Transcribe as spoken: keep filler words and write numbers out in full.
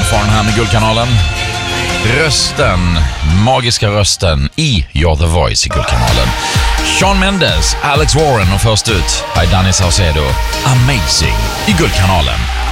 Farnham här med Guldkanalen. Rösten, magiska rösten i You're the Voice i Guldkanalen. Shawn Mendes, Alex Warren och först ut, Hi Danny Saucedo, Amazing i Guldkanalen.